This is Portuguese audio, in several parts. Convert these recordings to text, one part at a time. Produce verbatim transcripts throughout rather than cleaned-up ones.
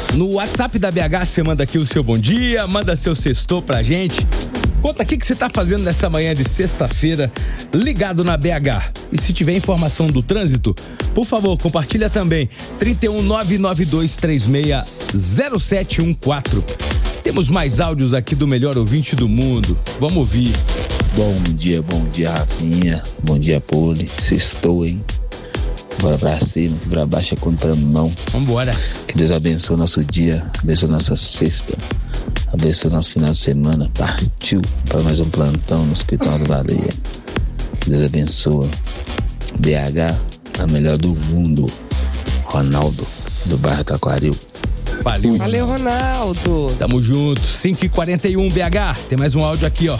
No WhatsApp da B H você manda aqui o seu bom dia, manda seu sextou pra gente. Conta o que você tá fazendo nessa manhã de sexta-feira ligado na B H. E se tiver informação do trânsito, por favor, compartilha também. trinta e um, nove nove dois três seis, zero sete um quatro. Temos mais áudios aqui do melhor ouvinte do mundo. Vamos ouvir. Bom dia, bom dia, Rafinha. Bom dia, Poli. Sextou, hein? Bora pra cima, que pra baixo é contramão. Vambora. Que Deus abençoe nosso dia, abençoe nossa sexta, abençoe nosso final de semana. Partiu para mais um plantão no Hospital do Baleia. Que Deus abençoe. B H, a melhor do mundo. Ronaldo, do bairro Taquaril. Valeu. Valeu, Ronaldo. Tamo junto. cinco e quarenta e um, B H. Tem mais um áudio aqui, ó.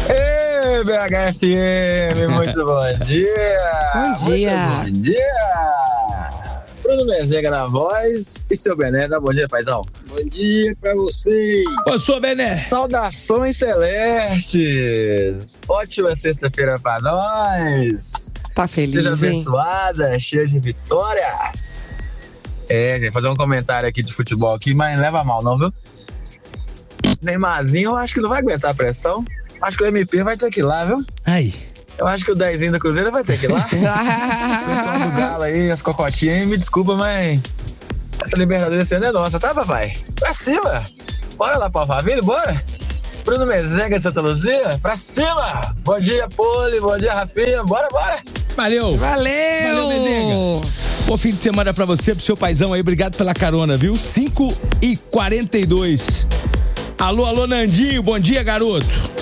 Ei, B H F M, muito bom dia. Bom dia. Muito bom dia. Bruno Mezenga na voz e seu Bené, dá bom dia, paizão. Bom dia pra vocês. Ô, sou Bené. Saudações celestes. Ótima sexta-feira pra nós. Tá feliz, Seja hein? abençoada, cheia de vitórias. É, gente, fazer um comentário aqui de futebol aqui, mas não leva a mal não, viu? Neymarzinho, eu acho que não vai aguentar a pressão. Acho que o M P vai ter que ir lá, viu? Aí. Eu acho que o dezinho da Cruzeiro vai ter que ir lá. O pessoal do Galo aí, as cocotinhas, me desculpa, mas essa Libertadores esse ano é nossa, tá, papai? Pra cima! Bora lá pra Alphaville, bora! Bruno Mezenga de Santa Luzia, pra cima! Bom dia, Poli, bom dia, Rafinha, bora, bora! Valeu! Valeu! Valeu, Mezenga! Bom fim de semana pra você, pro seu paizão aí, obrigado pela carona, viu? cinco e quarenta e dois. Alô, alô, Nandinho, bom dia, garoto!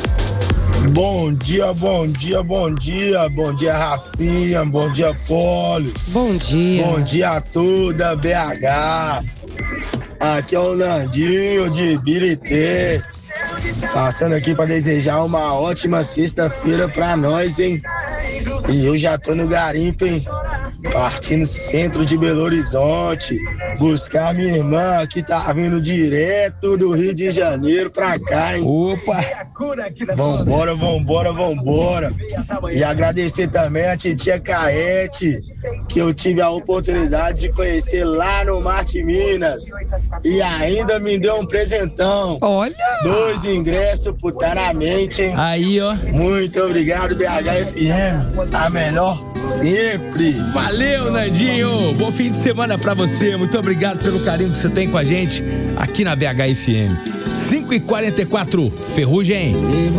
Bom dia, bom dia, bom dia, bom dia, Rafinha, bom dia, Poli. Bom dia. Bom dia a toda B H. Aqui é o Nandinho de Birité. Passando aqui para desejar uma ótima sexta-feira pra nós, hein? E eu já tô no garimpo, hein? Partindo centro de Belo Horizonte, buscar minha irmã que tá vindo direto do Rio de Janeiro pra cá, hein? Opa! Vambora, vambora, vambora. E agradecer também a titia Caete, que eu tive a oportunidade de conhecer lá no Marte Minas. E ainda me deu um presentão. Olha! Dois ingressos putamente, hein? Aí, ó. Muito obrigado, B H F M. A melhor sempre. Valeu, Nandinho! Bom fim de semana pra você. Muito obrigado pelo carinho que você tem com a gente aqui na B H F M. cinco e quarenta e quatro, Ferrugem.